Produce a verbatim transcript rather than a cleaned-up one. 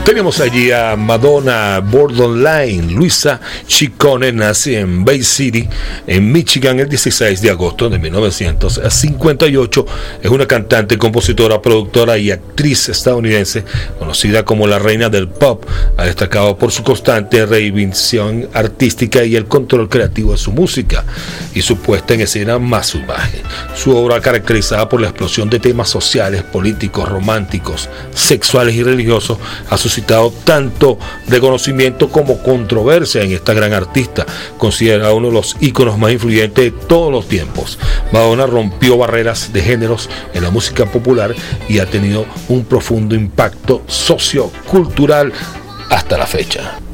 Tenemos allí a Madonna Borderline. Luisa Ciccone nace en Bay City, en Michigan, el dieciséis de agosto de mil novecientos cincuenta y ocho. Es una cantante, compositora, productora y actriz estadounidense, conocida como la reina del pop. Ha destacado por su constante reivindicación artística y el control creativo de su música y su puesta en escena más salvaje. Su obra, caracterizada por la explosión de temas sociales, políticos, románticos, sexuales y religiosos, ha suscitado tanto reconocimiento como controversia en esta gran artista, considerada uno de los íconos más influyentes de todos los tiempos. Madonna rompió barreras de géneros en la música popular y ha tenido un profundo impacto sociocultural hasta la fecha.